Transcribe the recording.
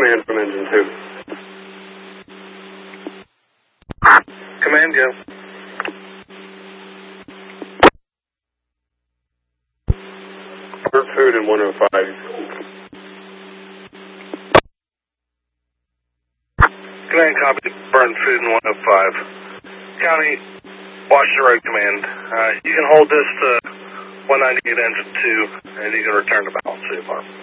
command from engine 2. Command, go. Bird food in 105. Command, copy. Burn food in 105. County, watch the road, command. You can hold this to 198 engine 2, and you can return to balance so far.